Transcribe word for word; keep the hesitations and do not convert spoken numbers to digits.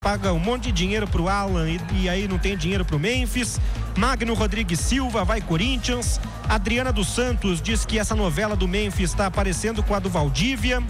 paga um monte de dinheiro pro Alan e, e aí não tem dinheiro pro Memphis. Magno Rodrigues Silva vai Corinthians. Adriana dos Santos diz que essa novela do Memphis está parecendo com a do Valdívia.